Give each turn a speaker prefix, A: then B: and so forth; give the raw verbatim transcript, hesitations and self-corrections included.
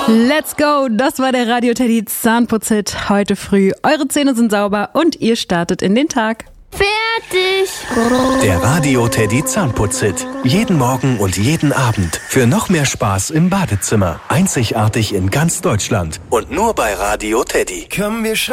A: Let's go! Das war der Radio Teddy Zahnputzhit heute früh. Eure Zähne sind sauber und ihr startet in den Tag.
B: Fertig!
C: Der Radio Teddy Zahnputzhit. Jeden Morgen und jeden Abend. Für noch mehr Spaß im Badezimmer. Einzigartig in ganz Deutschland. Und nur bei Radio Teddy.
D: Komm, wir